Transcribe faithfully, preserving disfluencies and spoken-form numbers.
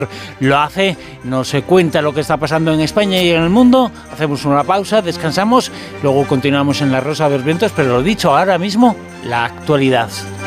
lo hace, nos cuenta lo que está pasando en España y en el mundo. Hacemos una pausa, descansamos, luego continuamos en La Rosa de los Vientos, pero lo dicho, ahora mismo, la actualidad.